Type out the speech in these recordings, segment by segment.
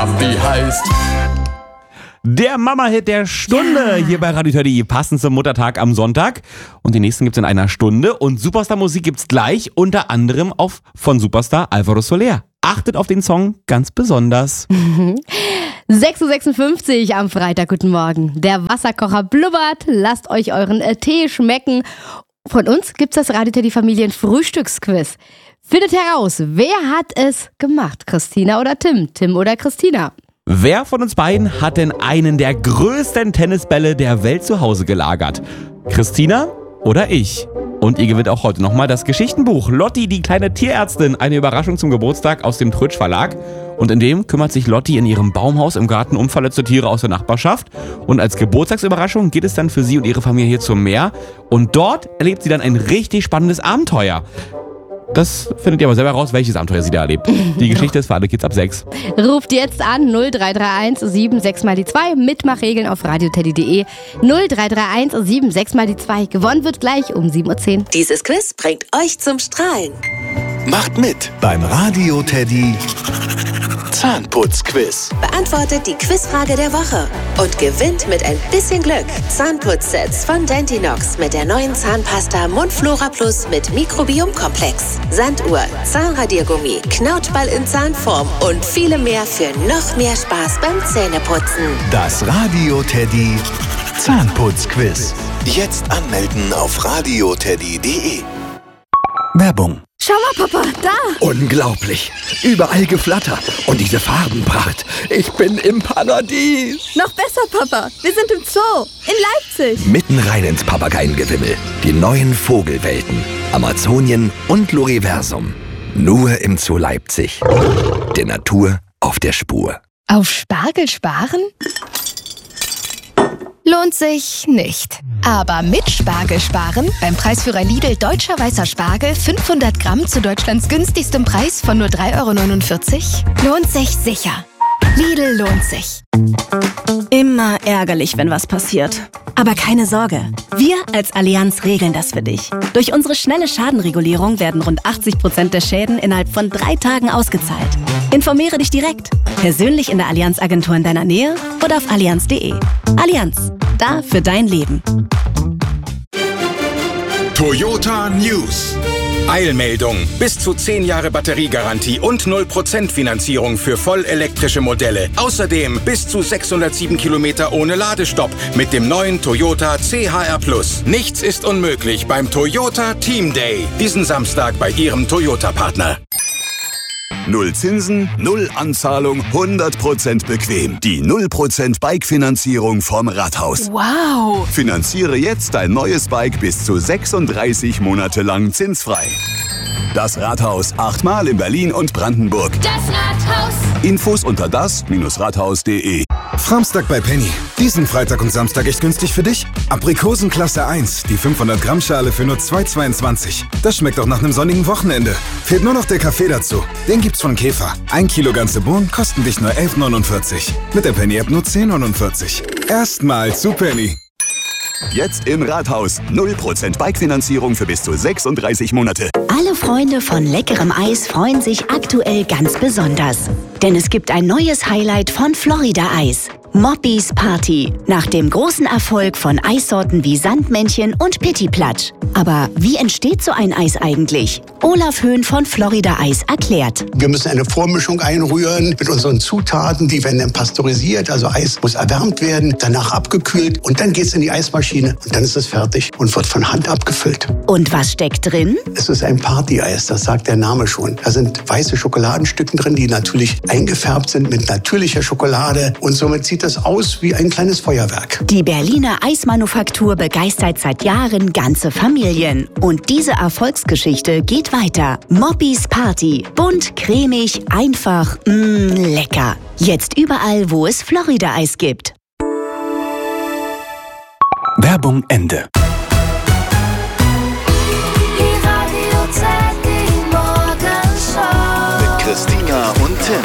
Die heißt Der Mama-Hit der Stunde hier bei Radio Teddy, passend zum Muttertag am Sonntag. Und die nächsten gibt's in einer Stunde. Und Superstar-Musik gibt's gleich, unter anderem von Superstar Alvaro Soler. Achtet auf den Song ganz besonders. 6.56 Uhr am Freitag, guten Morgen. Der Wasserkocher blubbert, lasst euch euren Tee schmecken. Von uns gibt's das Radio Teddy Familien Frühstücksquiz. Findet heraus, wer hat es gemacht? Christina oder Tim? Tim oder Christina? Wer von uns beiden hat denn einen der größten Tennisbälle der Welt zu Hause gelagert? Christina oder ich? Und ihr gewinnt auch heute nochmal das Geschichtenbuch Lotti, die kleine Tierärztin, eine Überraschung zum Geburtstag aus dem Trötsch Verlag. Und in dem kümmert sich Lotti in ihrem Baumhaus im Garten um verletzte Tiere aus der Nachbarschaft. Und als Geburtstagsüberraschung geht es dann für sie und ihre Familie zum Meer. Und dort erlebt sie dann ein richtig spannendes Abenteuer. Das findet ihr aber selber raus, welches Abenteuer sie da erlebt. Die Geschichte ist für alle Kids ab 6. Ruft jetzt an 0331 76 mal die 2. Mitmachregeln auf radioteddy.de. 0331 76 mal die 2. Gewonnen wird gleich um 7.10 Uhr. Dieses Quiz bringt euch zum Strahlen. Macht mit beim Radio Teddy Zahnputzquiz. Beantwortet die Quizfrage der Woche und gewinnt mit ein bisschen Glück Zahnputzsets von Dentinox mit der neuen Zahnpasta Mundflora Plus mit Mikrobiomkomplex, Sanduhr, Zahnradiergummi, Knautschball in Zahnform und viele mehr für noch mehr Spaß beim Zähneputzen. Das Radio Teddy Zahnputzquiz. Jetzt anmelden auf radioteddy.de. Werbung. Schau mal, Papa, da! Unglaublich. Überall Geflatter. Und diese Farbenpracht. Ich bin im Paradies. Noch besser, Papa. Wir sind im Zoo. In Leipzig. Mitten rein ins Papageiengewimmel. Die neuen Vogelwelten. Amazonien und Loriversum. Nur im Zoo Leipzig. Der Natur auf der Spur. Auf Spargel sparen? Lohnt sich nicht. Aber mit Spargel sparen, beim Preisführer Lidl Deutscher Weißer Spargel 500 Gramm zu Deutschlands günstigstem Preis von nur 3,49 €, lohnt sich sicher. Lidl lohnt sich. Immer ärgerlich, wenn was passiert. Aber keine Sorge, wir als Allianz regeln das für dich. Durch unsere schnelle Schadenregulierung werden rund 80% der Schäden innerhalb von 3 Tagen ausgezahlt. Informiere dich direkt, persönlich in der Allianz-Agentur in deiner Nähe oder auf allianz.de. Allianz, da für dein Leben. Toyota News. Eilmeldung. Bis zu 10 Jahre Batteriegarantie und 0% Finanzierung für vollelektrische Modelle. Außerdem bis zu 607 Kilometer ohne Ladestopp mit dem neuen Toyota CHR+. Nichts ist unmöglich beim Toyota Team Day. Diesen Samstag bei Ihrem Toyota-Partner. Null Zinsen, null Anzahlung, 100% bequem. Die 0% Bike-Finanzierung vom Rathaus. Wow! Finanziere jetzt dein neues Bike bis zu 36 Monate lang zinsfrei. Das Rathaus, 8-mal in Berlin und Brandenburg. Das Rathaus! Infos unter das-rathaus.de. Samstag bei Penny. Diesen Freitag und Samstag echt günstig für dich? Aprikosen Klasse 1, die 500 Gramm Schale für nur 2,22. Das schmeckt auch nach einem sonnigen Wochenende. Fehlt nur noch der Kaffee dazu. Den gibt's von Käfer. 1 Kilo ganze Bohnen kosten dich nur 11,49. Mit der Penny-App nur 10,49. Erstmals zu Penny. Jetzt im Rathaus. 0% Bike-Finanzierung für bis zu 36 Monate. Alle Freunde von leckerem Eis freuen sich aktuell ganz besonders. Denn es gibt ein neues Highlight von Florida Eis. Moppis Party. Nach dem großen Erfolg von Eissorten wie Sandmännchen und Pittiplatsch. Aber wie entsteht so ein Eis eigentlich? Olaf Höhn von Florida Eis erklärt. Wir müssen eine Vormischung einrühren mit unseren Zutaten. Die werden dann pasteurisiert. Also Eis muss erwärmt werden, danach abgekühlt. Und dann geht's in die Eismaschine. Und dann ist es fertig und wird von Hand abgefüllt. Und was steckt drin? Es ist ein Partyeis, das sagt der Name schon. Da sind weiße Schokoladenstücken drin, die natürlich eingefärbt sind mit natürlicher Schokolade. Und somit sieht das aus wie ein kleines Feuerwerk. Die Berliner Eismanufaktur begeistert seit Jahren ganze Familien. Und diese Erfolgsgeschichte geht weiter. Moppis Party. Bunt, cremig, einfach, lecker. Jetzt überall, wo es Florida-Eis gibt. Werbung Ende. Mit Christina und Tim.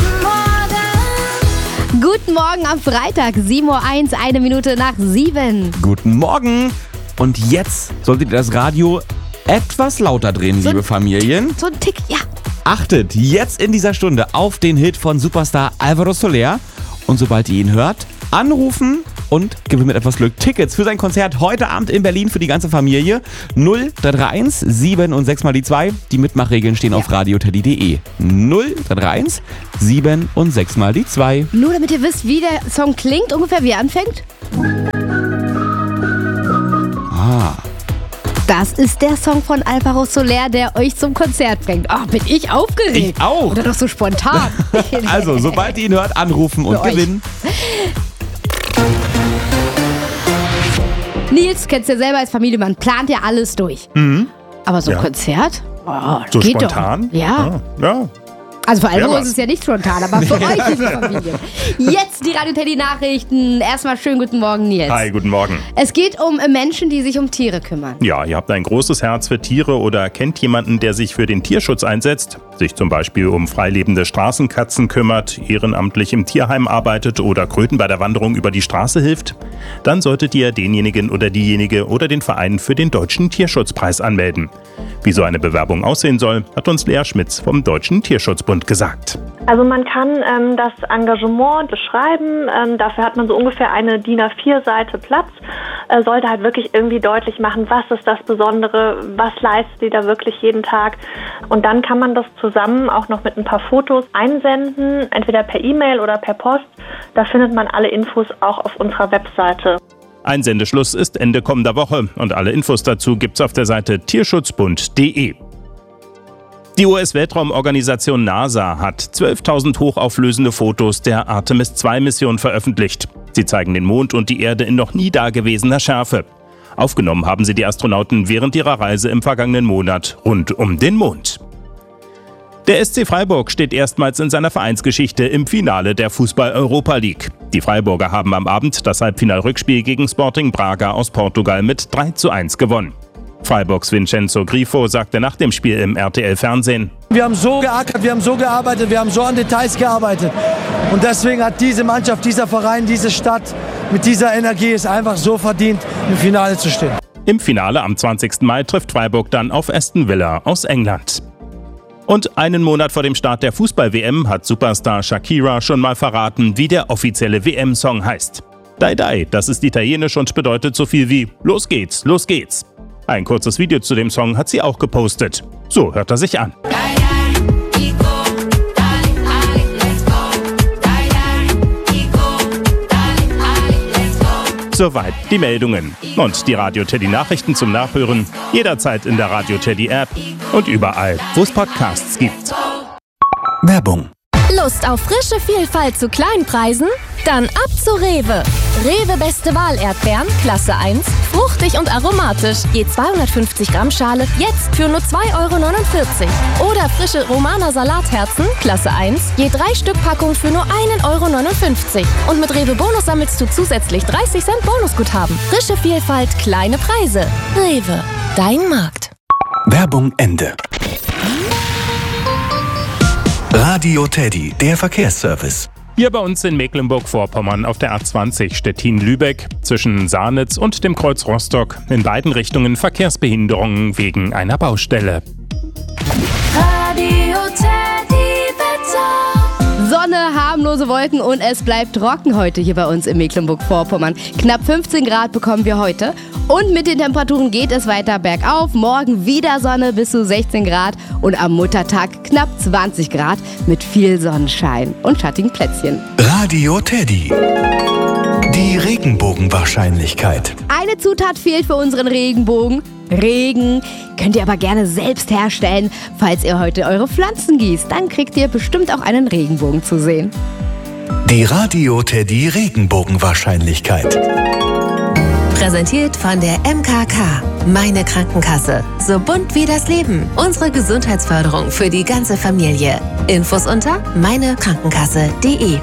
Guten Morgen am Freitag, 7.01 Uhr, 1 Minute nach 7. Guten Morgen. Und jetzt solltet ihr das Radio etwas lauter drehen, liebe Familien. So ein Tick, ja. Achtet jetzt in dieser Stunde auf den Hit von Superstar Álvaro Soler. Und sobald ihr ihn hört, anrufen und gewinnen mit etwas Glück Tickets für sein Konzert heute Abend in Berlin für die ganze Familie. 0331 7 und 6 mal die 2. Die Mitmachregeln stehen auf radioteddy.de. 0331 7 und 6 mal die 2. Nur damit ihr wisst, wie der Song klingt, ungefähr wie er anfängt. Das ist der Song von Álvaro Soler, der euch zum Konzert bringt. Ach, bin ich aufgeregt. Ich auch. Oder doch so spontan. Also, sobald ihr ihn hört, anrufen und gewinnen. Nils, kennst du ja selber als Familie, man plant ja alles durch. Mhm. Aber so ein Konzert? Oh, So geht spontan? Doch. Ja. Ja. Also für Álvaro Wer ist es ja nicht spontan, aber für euch ist die Familie. Jetzt die Radio-Teddy-Nachrichten. Erstmal schönen guten Morgen, Nils. Hi, guten Morgen. Es geht um Menschen, die sich um Tiere kümmern. Ja, ihr habt ein großes Herz für Tiere oder kennt jemanden, der sich für den Tierschutz einsetzt, sich zum Beispiel um freilebende Straßenkatzen kümmert, ehrenamtlich im Tierheim arbeitet oder Kröten bei der Wanderung über die Straße hilft, dann solltet ihr denjenigen oder diejenige oder den Verein für den Deutschen Tierschutzpreis anmelden. Wie so eine Bewerbung aussehen soll, hat uns Lea Schmitz vom Deutschen Tierschutzbund gesagt. Also man kann das Engagement beschreiben, dafür hat man so ungefähr eine DIN A4-Seite Platz, sollte halt wirklich irgendwie deutlich machen, was ist das Besondere, was leistet die da wirklich jeden Tag, und dann kann man das zusammen auch noch mit ein paar Fotos einsenden, entweder per E-Mail oder per Post, da findet man alle Infos auch auf unserer Webseite. Einsendeschluss ist Ende kommender Woche und alle Infos dazu gibt's auf der Seite tierschutzbund.de. Die US-Weltraumorganisation NASA hat 12.000 hochauflösende Fotos der Artemis-2-Mission veröffentlicht. Sie zeigen den Mond und die Erde in noch nie dagewesener Schärfe. Aufgenommen haben sie die Astronauten während ihrer Reise im vergangenen Monat rund um den Mond. Der SC Freiburg steht erstmals in seiner Vereinsgeschichte im Finale der Fußball-Europa League. Die Freiburger haben am Abend das Halbfinal-Rückspiel gegen Sporting Braga aus Portugal mit 3:1 gewonnen. Freiburgs Vincenzo Grifo sagte nach dem Spiel im RTL-Fernsehen: Wir haben so geackert, wir haben so gearbeitet, wir haben so an Details gearbeitet. Und deswegen hat diese Mannschaft, dieser Verein, diese Stadt mit dieser Energie es einfach so verdient, im Finale zu stehen. Im Finale am 20. Mai trifft Freiburg dann auf Aston Villa aus England. Und einen Monat vor dem Start der Fußball-WM hat Superstar Shakira schon mal verraten, wie der offizielle WM-Song heißt. Dai Dai, das ist italienisch und bedeutet so viel wie Los geht's, los geht's. Ein kurzes Video zu dem Song hat sie auch gepostet. So hört er sich an. Soweit die Meldungen. Und die Radio-Teddy-Nachrichten zum Nachhören jederzeit in der Radio-Teddy-App und überall, wo es Podcasts gibt. Werbung. Lust auf frische Vielfalt zu Kleinpreisen? Dann ab zu Rewe. Rewe Beste Wahl Erdbeeren, Klasse 1, fruchtig und aromatisch. Je 250 Gramm Schale, jetzt für nur 2,49 €. Oder frische Romaner Salatherzen, Klasse 1, je 3 Stück Packung für nur 1,59 €. Und mit Rewe Bonus sammelst du zusätzlich 30 Cent Bonusguthaben. Frische Vielfalt, kleine Preise. Rewe, dein Markt. Werbung Ende. Radio Teddy, der Verkehrsservice. Hier bei uns in Mecklenburg-Vorpommern auf der A20 Stettin-Lübeck zwischen Saarnitz und dem Kreuz Rostock in beiden Richtungen Verkehrsbehinderungen wegen einer Baustelle. Radio Teddy Wetter. Sonne, harmlose Wolken und es bleibt trocken heute hier bei uns in Mecklenburg-Vorpommern. Knapp 15 Grad bekommen wir heute. Und mit den Temperaturen geht es weiter bergauf. Morgen wieder Sonne bis zu 16 Grad und am Muttertag knapp 20 Grad mit viel Sonnenschein und schattigen Plätzchen. Radio Teddy. Die Regenbogenwahrscheinlichkeit. Eine Zutat fehlt für unseren Regenbogen. Regen. Könnt ihr aber gerne selbst herstellen. Falls ihr heute eure Pflanzen gießt, dann kriegt ihr bestimmt auch einen Regenbogen zu sehen. Die Radio Teddy Regenbogenwahrscheinlichkeit. Präsentiert von der MKK. Meine Krankenkasse. So bunt wie das Leben. Unsere Gesundheitsförderung für die ganze Familie. Infos unter meinekrankenkasse.de.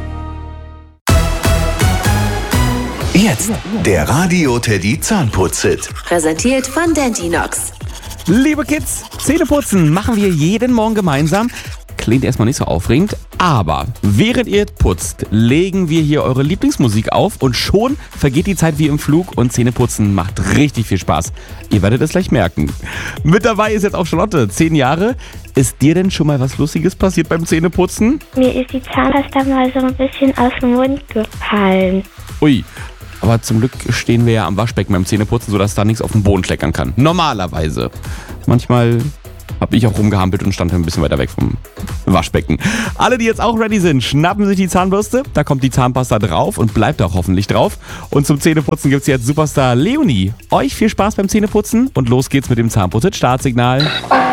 Jetzt der Radio Teddy Zahnputz-Hit. Präsentiert von Dentinox. Liebe Kids, Zähneputzen machen wir jeden Morgen gemeinsam. Klingt erstmal nicht so aufregend, Aber während ihr putzt, legen wir hier eure Lieblingsmusik auf und schon vergeht die Zeit wie im Flug und Zähneputzen macht richtig viel Spaß. Ihr werdet es gleich merken. Mit dabei ist jetzt auch Charlotte, 10 Jahre. Ist dir denn schon mal was Lustiges passiert beim Zähneputzen? Mir ist die Zahnpasta mal so ein bisschen aus dem Mund gefallen. Ui, aber zum Glück stehen wir ja am Waschbecken beim Zähneputzen, sodass da nichts auf den Boden schleckern kann. Normalerweise. Manchmal habe ich auch rumgehampelt und stand ein bisschen weiter weg vom Waschbecken. Alle, die jetzt auch ready sind, schnappen sich die Zahnbürste. Da kommt die Zahnpasta drauf und bleibt auch hoffentlich drauf. Und zum Zähneputzen gibt es jetzt Superstar Leonie. Euch viel Spaß beim Zähneputzen und los geht's mit dem Zahnputz-Startsignal.